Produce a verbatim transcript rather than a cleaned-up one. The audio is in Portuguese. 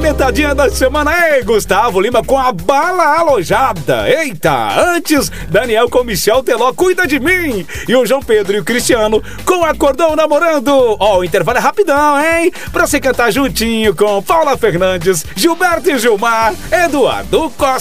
movimentadinha da semana. Ei, Gustavo Lima com a bala alojada. Eita, antes, Daniel com Michel Teló, cuida de mim. E o João Pedro e o Cristiano com Acordão Namorando. Ó, oh, o intervalo é rapidão, hein? Pra você cantar juntinho com Paula Fernandes, Gilberto e Gilmar, Eduardo Costa.